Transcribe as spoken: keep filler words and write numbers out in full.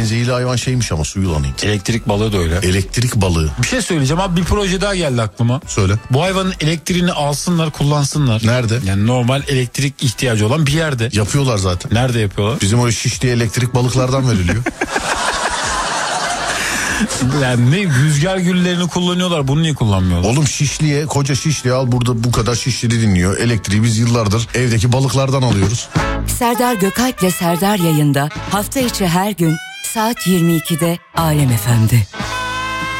En zehirli hayvan şeymiş ama, su yılanıydı. Elektrik balığı da öyle. Elektrik balığı. Bir şey söyleyeceğim abi, bir proje daha geldi aklıma. Söyle. Bu hayvanın elektriğini alsınlar, kullansınlar. Nerede? Yani normal elektrik ihtiyacı olan bir yerde. Yapıyorlar zaten. Nerede yapıyorlar? Bizim o şişliğe elektrik balıklardan veriliyor. Yani ne, rüzgar güllerini kullanıyorlar, bunu niye kullanmıyorlar? Oğlum Şişli'ye, koca Şişli'ye al, burada bu kadar Şişli dinliyor. Elektriği biz yıllardır evdeki balıklardan alıyoruz. Serdar Gökalp'le Serdar yayında hafta içi her gün saat yirmi ikide Alem F M'de.